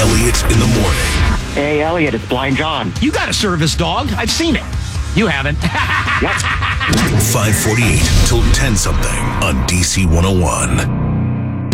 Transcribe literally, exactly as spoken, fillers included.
Elliot in the morning. Hey, Elliot, it's Blind John. You got a service dog. I've seen it. You haven't. What? five forty-eight till ten something on D C one oh one.